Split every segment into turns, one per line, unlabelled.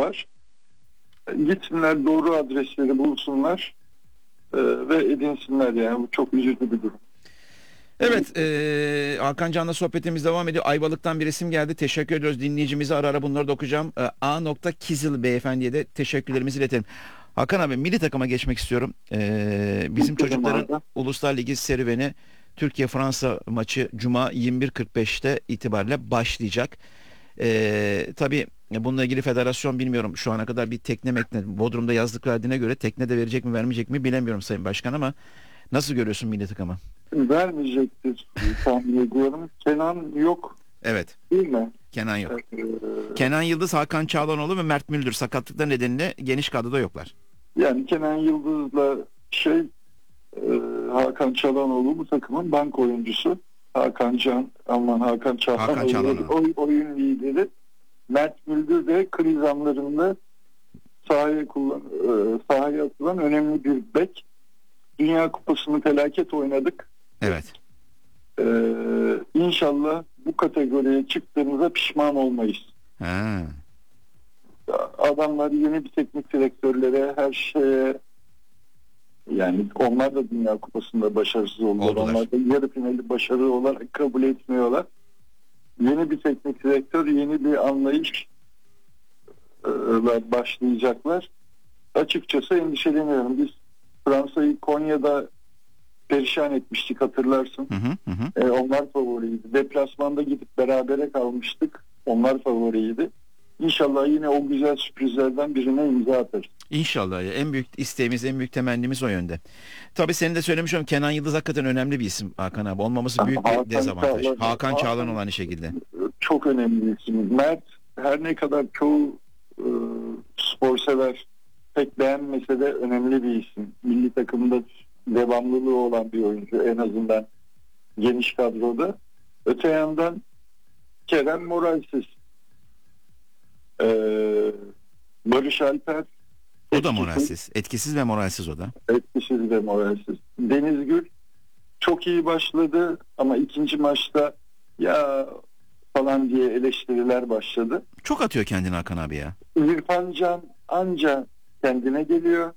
var. Gitsinler, doğru adresleri bulsunlar ve edinsinler yani. Bu çok üzücü bir durum.
Evet, Hakan Can'la sohbetimiz devam ediyor. Ayvalık'tan bir isim geldi. Teşekkür ediyoruz. Dinleyicimizi ara ara bunları da okuyacağım. A. Kizil beyefendiye de teşekkürlerimizi iletelim. Hakan abi, milli takıma geçmek istiyorum. Bizim çocukların Uluslar Ligi serüveni, Türkiye-Fransa maçı Cuma 21.45'te itibariyle başlayacak. Tabii bununla ilgili federasyon, bilmiyorum, şu ana kadar bir tekne Bodrum'da yazlık verdiğine göre tekne de verecek mi vermeyecek mi bilemiyorum Sayın Başkan, ama nasıl görüyorsun milli takımı?
Vermeyecektir tahmin ediyorum. Kenan yok.
Evet.
Değil mi?
Kenan yok. Kenan Yıldız, Hakan Çağlanoğlu ve Mert Müldür sakatlıklar nedeniyle geniş kadroda yoklar.
Yani Kenan Yıldız'la Hakan Çalhanoğlu bu takımın bank oyuncusu. Hakan Çalhanoğlu oyun lideri. Mert Müldür de kriz anlarında sahaya atılan önemli bir bek. Dünya Kupası'nı felaket oynadık.
Evet.
İnşallah bu kategoriye çıktığımıza pişman olmayız.
Ha.
Adamlar yeni bir teknik direktörlere, her şeye, yani onlar da Dünya Kupası'nda başarısız oldular. Onlar da yarı finali başarı olarak kabul etmiyorlar. Yeni bir teknik direktör, yeni bir anlayış başlayacaklar. Açıkçası endişeleniyorum. Biz Fransa'yı Konya'da perişan etmiştik, hatırlarsın. Onlar favoriydi. Deplasmanda gidip berabere kalmıştık. Onlar favoriydi. İnşallah yine o güzel sürprizlerden birine imza atarız.
İnşallah. En büyük isteğimiz, en büyük temennimiz o yönde. Tabii senin de söylemiş oldum, Kenan Yıldız hakikaten önemli bir isim Hakan abi. Olmaması büyük bir dezavantaj. Hakan Çağlanoğlu aynı şekilde.
Çok önemli bir isim. Mert, her ne kadar çoğu spor sever pek beğenmese de önemli bir isim. Milli takımda devamlılığı olan bir oyuncu, en azından geniş kadroda. Öte yandan Kerem moralsiz. Barış Alper
o da moralsiz. Etkisiz ve moralsiz o da.
Etkisiz ve moralsiz. Deniz Gül çok iyi başladı ama ikinci maçta ya falan diye eleştiriler başladı.
Çok atıyor kendini Hakan abi ya.
İrfan Can anca kendine geliyor.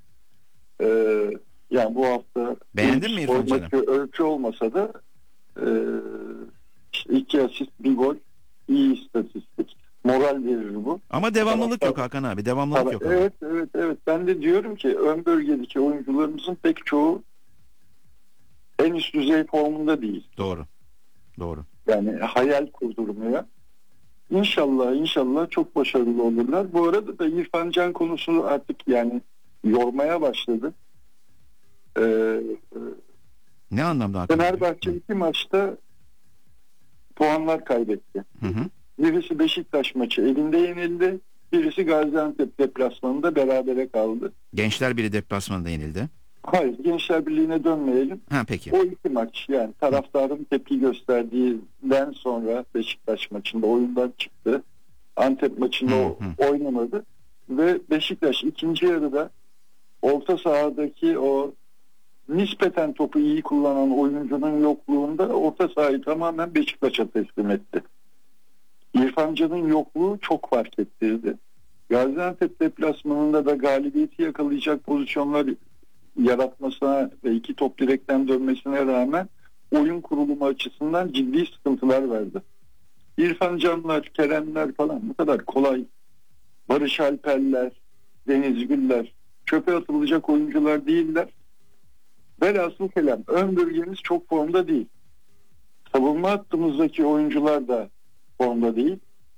Yani bu hafta
beğendin mi İrfan Can'ı?
Ölçü olmasa da işte 2 asist, 1 gol, iyi istatistik. Moral verir bu.
Ama devamlılık yok Hakan abi. Devamlılık yok.
Evet. Ben de diyorum ki ön bölgedeki oyuncularımızın pek çoğu en üst düzey formunda değil.
Doğru.
Yani hayal kurdurmuyor. İnşallah çok başarılı olurlar. Bu arada da İrfan Can konusunu artık yani yormaya başladı.
Ne anlamda Hakan?
Fenerbahçe 2 maçta puanlar kaybetti. Birisi Beşiktaş maçı elinde yenildi. Birisi Gaziantep deplasmanında berabere kaldı.
Gençler Birliği deplasmanında yenildi.
Hayır, Gençler Birliği'ne dönmeyelim.
Peki.
O 2 maç, yani taraftarın tepki gösterdiğinden sonra Beşiktaş maçında oyundan çıktı. Antep maçında oynamadı. Ve Beşiktaş ikinci yarıda orta sahadaki o nispeten topu iyi kullanan oyuncunun yokluğunda orta sahayı tamamen Beşiktaş'a teslim etti. İrfan Can'ın yokluğu çok fark ettirdi. Gaziantep deplasmanında da galibiyeti yakalayacak pozisyonlar yaratmasına ve 2 top direkten dönmesine rağmen oyun kurulumu açısından ciddi sıkıntılar verdi. İrfan Canlar, Keremler falan bu kadar kolay. Barış Alperler, Deniz Güller çöpe atılacak oyuncular değiller. Velhasıl kelam ön bölgemiz çok formda değil. Savunma hattımızdaki oyuncular da formda değil.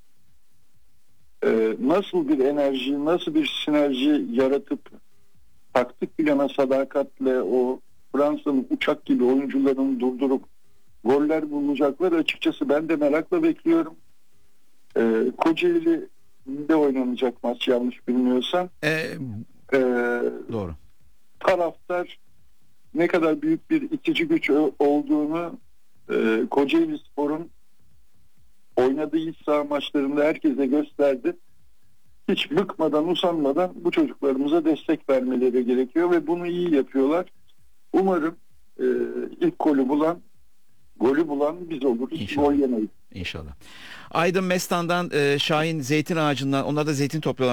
Nasıl bir enerji, nasıl bir sinerji yaratıp taktik plana sadakatle o Fransa'nın uçak gibi oyuncularını durdurup goller bulacaklar, açıkçası ben de merakla bekliyorum. Kocaeli'de oynanacak maç, yanlış bilmiyorsam.
Doğru.
Taraftar ne kadar büyük bir itici güç olduğunu Kocaeli Spor'un oynadığı iç saha maçlarında herkese gösterdi. Hiç bıkmadan, usanmadan bu çocuklarımıza destek vermeleri gerekiyor ve bunu iyi yapıyorlar. Umarım ilk golü bulan biz oluruz.
İnşallah.
Gol yemeyiz.
İnşallah. Aydın Mestan'dan Şahin zeytin ağacından, onlar da zeytin topluyorlar.